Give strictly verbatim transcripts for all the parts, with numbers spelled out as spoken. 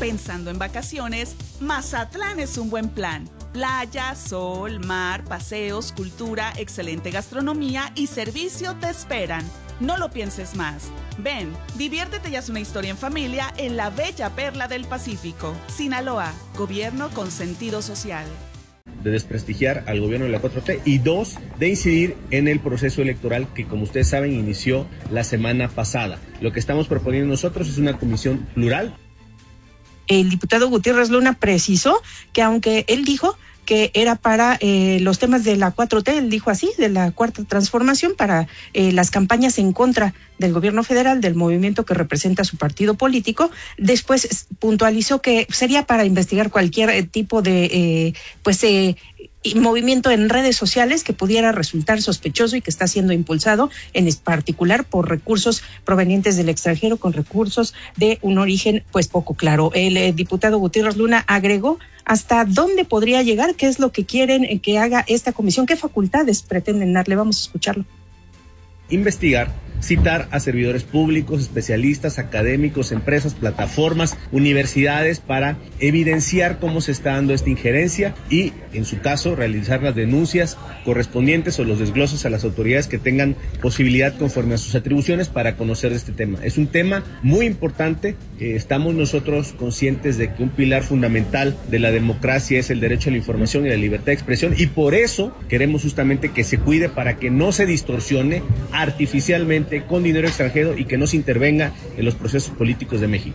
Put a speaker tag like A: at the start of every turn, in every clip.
A: Pensando en vacaciones, Mazatlán es un buen plan. Playa, sol, mar, paseos, cultura, excelente gastronomía y servicio te esperan. No lo pienses más. Ven, diviértete y haz una historia en familia en la bella perla del Pacífico. Sinaloa, gobierno con sentido social.
B: De desprestigiar al gobierno de la cuatro T y dos, de incidir en el proceso electoral que, como ustedes saben, inició la semana pasada. Lo que estamos proponiendo nosotros es una comisión plural.
C: El diputado Gutiérrez Luna precisó que aunque él dijo que era para eh, los temas de la cuatro T, él dijo así, de la Cuarta Transformación, para eh, las campañas en contra del gobierno federal, del movimiento que representa su partido político. Después puntualizó que sería para investigar cualquier tipo de eh, pues eh, movimiento en redes sociales que pudiera resultar sospechoso y que está siendo impulsado en particular por recursos provenientes del extranjero, con recursos de un origen pues poco claro. El eh, diputado Gutiérrez Luna agregó hasta dónde podría llegar, qué es lo que quieren que haga esta comisión, qué facultades pretenden darle. Vamos a escucharlo.
B: Investigar, citar a servidores públicos, especialistas, académicos, empresas, plataformas, universidades para evidenciar cómo se está dando esta injerencia y, en su caso, realizar las denuncias correspondientes o los desglosos a las autoridades que tengan posibilidad conforme a sus atribuciones para conocer este tema. Es un tema muy importante. Eh, estamos nosotros conscientes de que un pilar fundamental de la democracia es el derecho a la información y la libertad de expresión, y por eso queremos justamente que se cuide para que no se distorsione artificialmente con dinero extranjero y que no se intervenga en los procesos políticos de México.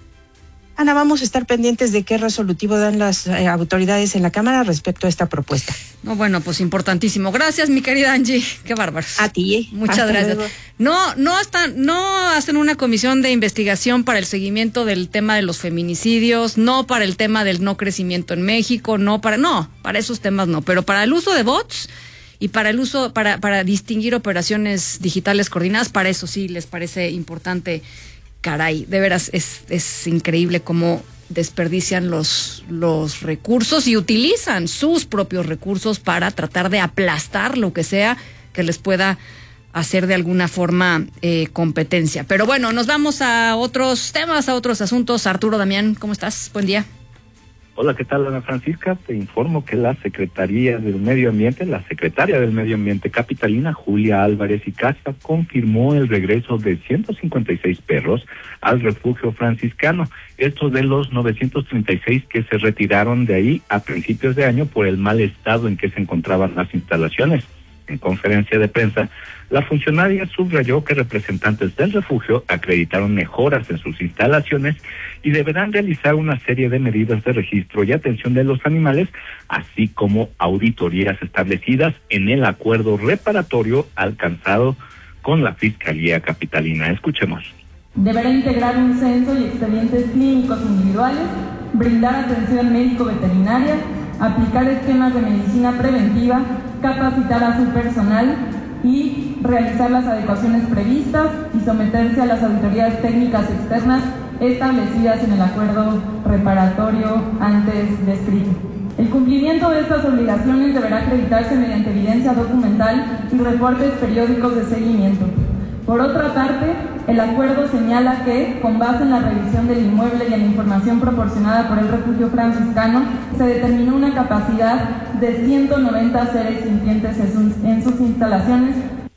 C: Ana, vamos a estar pendientes de qué resolutivo dan las eh, autoridades en la Cámara respecto a esta propuesta.
D: No, bueno, pues importantísimo. Gracias, mi querida Angie. Qué bárbaros.
C: A ti, ¿eh?
D: Muchas
C: Hasta
D: gracias.
C: luego.
D: No, no están, no hacen una comisión de investigación para el seguimiento del tema de los feminicidios, no para el tema del no crecimiento en México, no para, no, para esos temas no, pero para el uso de bots y para el uso, para, para distinguir operaciones digitales coordinadas, para eso sí les parece importante. Caray, de veras es, es increíble cómo desperdician los, los recursos y utilizan sus propios recursos para tratar de aplastar lo que sea que les pueda hacer de alguna forma eh, competencia. Pero bueno, nos vamos a otros temas, a otros asuntos. Arturo Damián, ¿cómo estás? Buen día.
E: Hola, ¿qué tal, Ana Francisca? Te informo que la Secretaría del Medio Ambiente, la secretaria del Medio Ambiente capitalina, Julia Álvarez y Casa, confirmó el regreso de ciento cincuenta y seis perros al refugio franciscano. Estos de los novecientos treinta y seis que se retiraron de ahí a principios de año por el mal estado en que se encontraban las instalaciones. En conferencia de prensa, la funcionaria subrayó que representantes del refugio acreditaron mejoras en sus instalaciones y deberán realizar una serie de medidas de registro y atención de los animales, así como auditorías establecidas en el acuerdo reparatorio alcanzado con la Fiscalía Capitalina. Escuchemos.
F: Deberá integrar un censo y expedientes clínicos individuales, brindar atención médico-veterinaria, aplicar esquemas de medicina preventiva, capacitar a su personal y realizar las adecuaciones previstas y someterse a las auditorías técnicas externas establecidas en el acuerdo reparatorio antes descrito. El cumplimiento de estas obligaciones deberá acreditarse mediante evidencia documental y reportes periódicos de seguimiento. Por otra parte, el acuerdo señala que, con base en la revisión del inmueble y en la información proporcionada por el refugio franciscano, se determinó una capacidad de ciento noventa seres sintientes en sus, en sus instalaciones.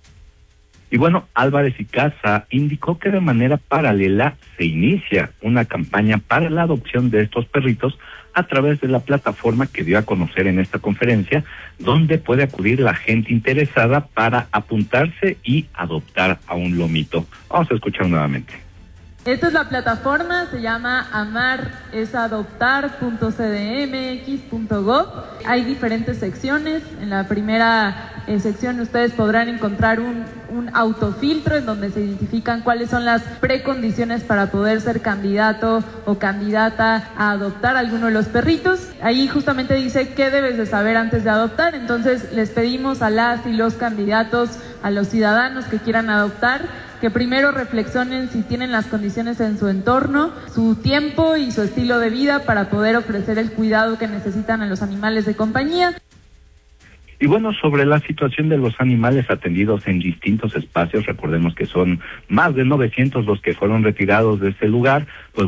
E: Y bueno, Álvarez y Casa indicó que de manera paralela se inicia una campaña para la adopción de estos perritos a través de la plataforma que dio a conocer en esta conferencia, donde puede acudir la gente interesada para apuntarse y adoptar a un lomito. Vamos a escuchar nuevamente.
F: Esta es la plataforma, se llama amaresadoptar punto c d m x punto gov. Hay diferentes secciones. En la primera eh, sección ustedes podrán encontrar un, un autofiltro en donde se identifican cuáles son las precondiciones para poder ser candidato o candidata a adoptar alguno de los perritos. Ahí justamente dice qué debes de saber antes de adoptar. Entonces les pedimos a las y los candidatos, a los ciudadanos que quieran adoptar, que primero reflexionen si tienen las condiciones en su entorno, su tiempo y su estilo de vida para poder ofrecer el cuidado que necesitan a los animales de compañía.
E: Y bueno, sobre la situación de los animales atendidos en distintos espacios, recordemos que son más de novecientos los que fueron retirados de este lugar, pues